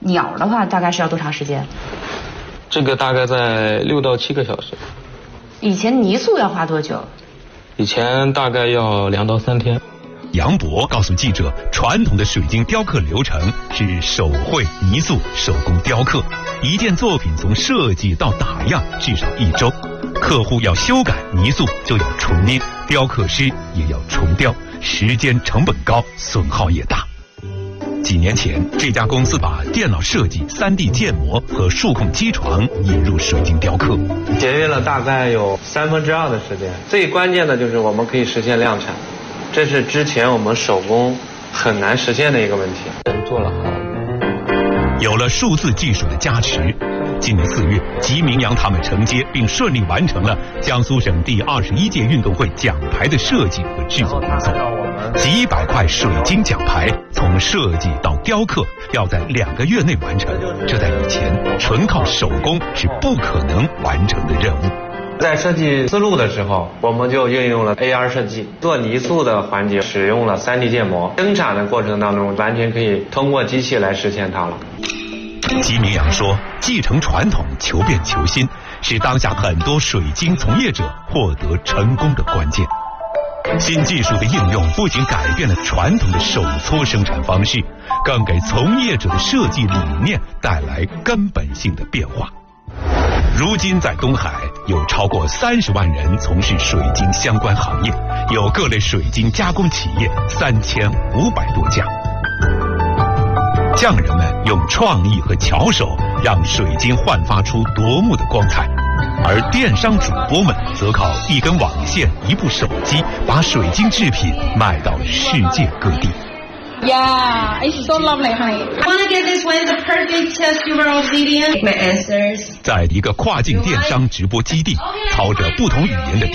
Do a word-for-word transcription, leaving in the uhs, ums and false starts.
鸟的话，大概是要多长时间？ 这个大概在六到七个小时。 以前泥塑要花多久？ 以前大概要两到三天。 杨博告诉记者，传统的水晶雕刻流程是手绘、泥塑、手工雕刻，一件作品从设计到打样至少一周，客户要修改泥塑就要重捏，雕刻师也要重雕，时间成本高，损耗也大。几年前，这家公司把电脑设计、三 D 建模和数控机床引入水晶雕刻， 节约了大概有三分之二的时间。最关键的就是我们可以实现量产，这是之前我们手工很难实现的一个问题。 做了好， 有了数字技术的加持，今年四月，吉明阳他们承接并顺利完成了江苏省第二十一届运动会奖牌的设计和制作工作。几百块水晶奖牌从设计到雕刻要在两个月内完成，这在以前纯靠手工是不可能完成的任务。 在设计思路的时候，我们就运用了 A R 设计，做泥塑的环节使用了 三 D 建模，生产的过程当中完全可以通过机器来实现它了。 吉明阳说，继承传统，求变求新，是当下很多水晶从业者获得成功的关键。新技术的应用不仅改变了传统的手搓生产方式，更给从业者的设计理念带来根本性的变化。如今在东海有超过三十万人从事水晶相关行业，有各类水晶加工企业三千五百多家。匠人们用创意和巧手让水晶焕发出夺目的光彩，而电商主播们则靠一根网线、一部手机，把水晶制品卖到世界各地。 Yeah, it's so lovely, honey. I want to get this one the perfect super obsidian. My answers. 在一个跨境电商直播基地，操着不同语言的